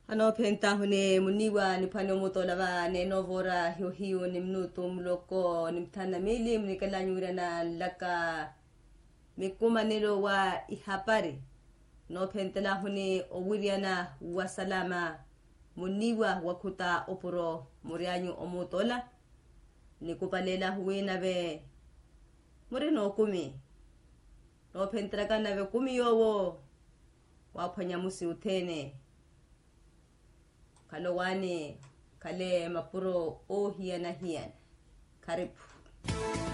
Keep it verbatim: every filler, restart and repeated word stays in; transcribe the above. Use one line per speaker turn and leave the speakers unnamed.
Ano penta hune muniwa ni pano moto lava ne novora hiyo hiyo ni mnuto mloko ni mtana mili mnikala nyura na laka mikuma nilo wa ihapari no penta la hune owiriana wa salama muniwa wakuta opuro murianyu omotola ni kupalela huwena be muri no kumi no penta kana be kumi yowo wapanya musi utene Kalowani kale mapuro o hiana hiana karibu